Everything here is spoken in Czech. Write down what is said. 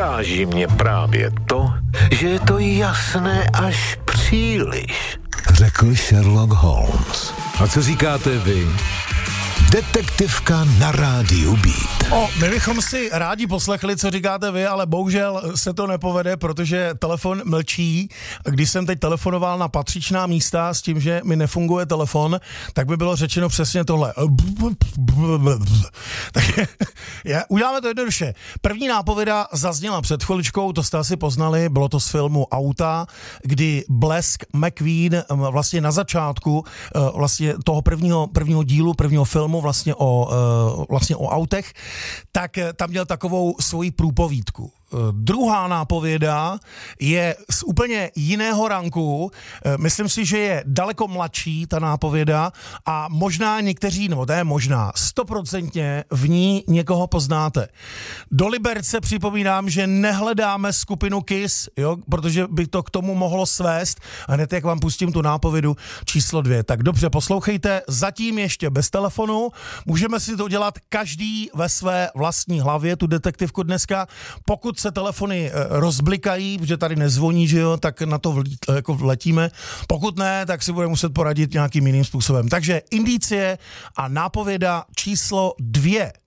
Uráží mě právě to, že je to jasné až příliš, řekl Sherlock Holmes. A co říkáte vy? Detektivka na rádiu Beat. My bychom si rádi poslechli, co říkáte vy, ale bohužel se to nepovede, protože telefon mlčí. Když jsem teď telefonoval na patřičná místa s tím, že mi nefunguje telefon, tak by bylo řečeno přesně tohle. Tak uděláme to jednoduše. První nápověda zazněla před chviličkou, to jste asi poznali, bylo to z filmu Auta, kdy Blesk McQueen vlastně na začátku vlastně toho prvního dílu, prvního filmu vlastně o autech, tak tam měl takovou svoji průpovídku. Druhá nápověda je z úplně jiného ranku. Myslím si, že je daleko mladší ta nápověda a možná někteří, nebo to je možná, 100% v ní někoho poznáte. Do Liberce připomínám, že nehledáme skupinu KISS, jo, protože by to k tomu mohlo svést. A hned jak vám pustím tu nápovědu číslo 2. Tak dobře, poslouchejte, zatím ještě bez telefonu. Můžeme si to dělat každý ve své vlastní hlavě, tu detektivku dneska. Pokud se telefony rozblikají, protože tady nezvoní, že jo, tak na to vletíme. Pokud ne, tak si budeme muset poradit nějakým jiným způsobem. Takže indicie a nápověda číslo 2.